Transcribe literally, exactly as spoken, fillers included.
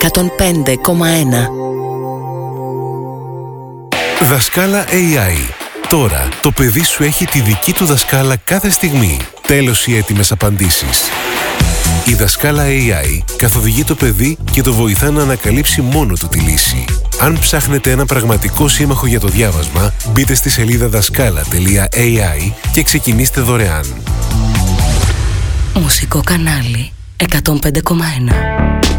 εκατόν πέντε κόμμα ένα. Δασκάλα έι άι. Τώρα το παιδί σου έχει τη δική του δασκάλα κάθε στιγμή. Τέλος οι έτοιμες απαντήσεις. Η δασκάλα έι άι καθοδηγεί το παιδί και το βοηθά να ανακαλύψει μόνο του τη λύση. Αν ψάχνετε ένα πραγματικό σύμμαχο για το διάβασμα, μπείτε στη σελίδα δασκάλα τελεία έι άι και ξεκινήστε δωρεάν. Μουσικό κανάλι εκατόν πέντε κόμμα ένα.